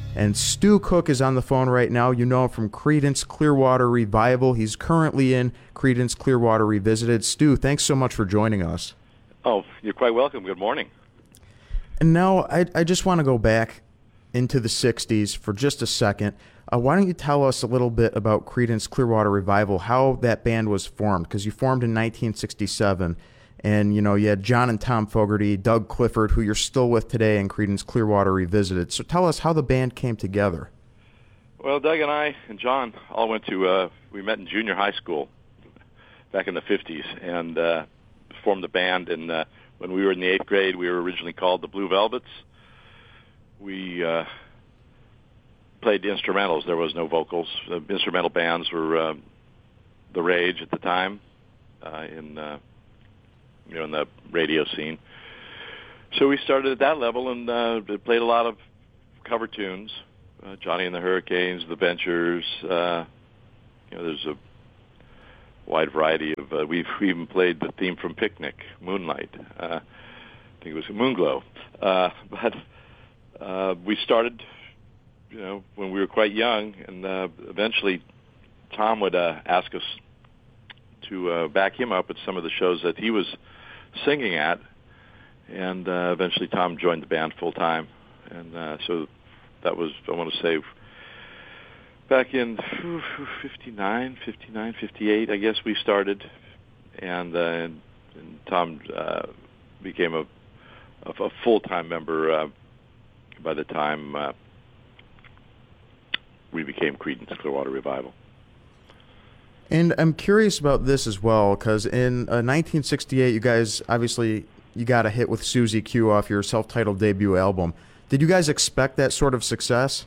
And Stu Cook is on the phone right now. You know him from Creedence Clearwater Revival. He's currently in Creedence Clearwater Revisited. Stu, thanks so much for joining us. Oh, you're quite welcome. Good morning. And now I just want to go back into the 60s for just a second. Why don't you tell us a little bit about Creedence Clearwater Revival, how that band was formed? Because you formed in 1967. And, you know, you had John and Tom Fogerty, Doug Clifford, who you're still with today in Creedence Clearwater Revisited. So tell us how the band came together. Well, Doug and I and John all we met in junior high school back in the 50s and formed the band. And when we were in the 8th grade, we were originally called the Blue Velvets. We played the instrumentals. There was no vocals. The instrumental bands were the rage at the time in the radio scene. So we started at that level and played a lot of cover tunes, Johnny and the Hurricanes, The Ventures. There's a wide variety of. We've even played the theme from Picnic, Moonlight. I think it was Moonglow. But we started, when we were quite young, and eventually Tom would ask us to back him up at some of the shows that he was singing at, and eventually Tom joined the band full time, and so that was, I want to say, back in 59, 58, I guess we started, and Tom became a full-time member by the time we became Creedence Clearwater Revival. And I'm curious about this as well, because in 1968, you guys, obviously, you got a hit with Susie Q off your self-titled debut album. Did you guys expect that sort of success?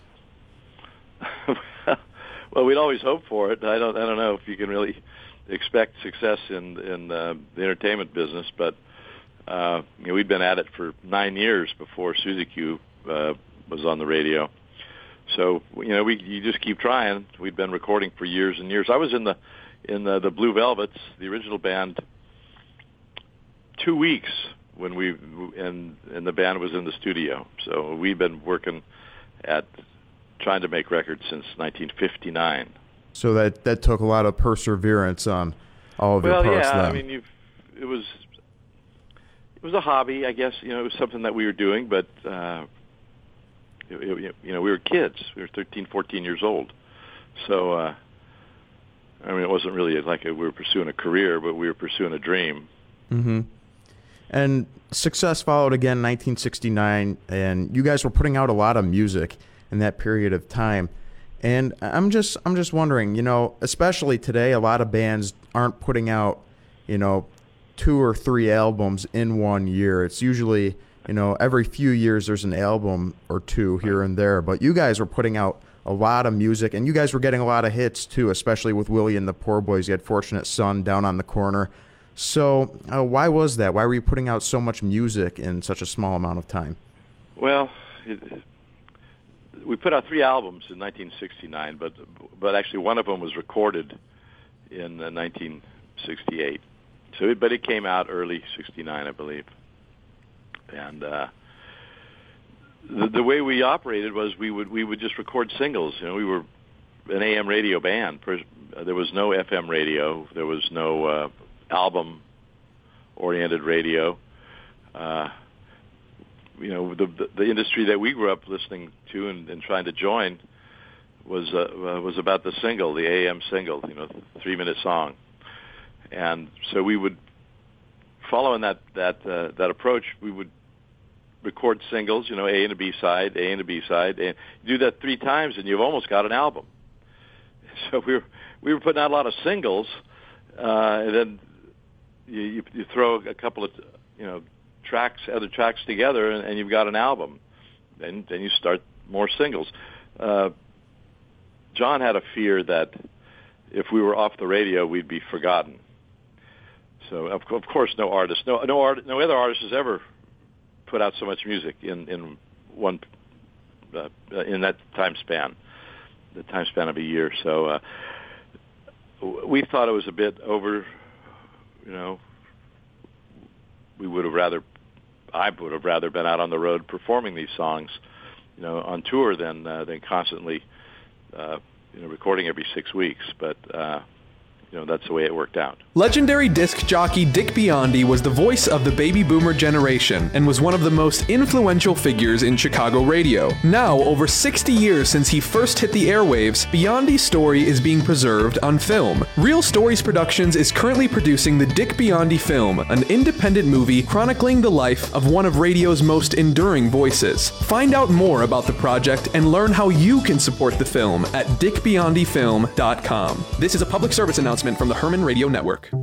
Well, we'd always hope for it. I don't know if you can really expect success in the entertainment business, but we'd been at it for 9 years before Susie Q was on the radio. So you just keep trying. We'd been recording for years and years. I was in the Blue Velvets, the original band, 2 weeks when and the band was in the studio. So we've been working at trying to make records since 1959. So that took a lot of perseverance on all of your parts. Well, yeah. Then. I mean, it was a hobby, I guess. It was something that we were doing, but. We were kids. We were 13, 14 years old. So, it wasn't really like we were pursuing a career, but we were pursuing a dream. Mm-hmm. And success followed again in 1969, and you guys were putting out a lot of music in that period of time. And I'm just wondering, especially today, a lot of bands aren't putting out, 2 or 3 albums in 1 year. It's usually every few years there's an album or 2 here and there. But you guys were putting out a lot of music, and you guys were getting a lot of hits too, especially with Willie and the Poor Boys. You had Fortunate Son, Down on the Corner. So why was that? Why were you putting out so much music in such a small amount of time? Well, we put out 3 albums in 1969, but actually one of them was recorded in 1968. But it came out early '69, I believe. And the way we operated was we would just record singles. We were an AM radio band. There was no FM radio. There was no album-oriented radio. The industry that we grew up listening to and trying to join was about the single, the AM single, 3-minute song. And so we would, following that approach, we would record singles, A and a B side, A and a B side, and you do that 3 times, and you've almost got an album. So we were putting out a lot of singles, and then you throw a couple of other tracks together, and you've got an album. Then you start more singles. John had a fear that if we were off the radio, we'd be forgotten. So of course, no other artist has ever put out so much music in one in that time span, the time span of a year. So we thought it was a bit over. I would have rather been out on the road performing these songs on tour than constantly recording every 6 weeks. But that's the way it worked out. Legendary disc jockey Dick Biondi was the voice of the baby boomer generation and was one of the most influential figures in Chicago radio. Now, over 60 years since he first hit the airwaves, Biondi's story is being preserved on film. Real Stories Productions is currently producing the Dick Biondi film, an independent movie chronicling the life of one of radio's most enduring voices. Find out more about the project and learn how you can support the film at dickbiondifilm.com. This is a public service announcement from the Herman Radio Network.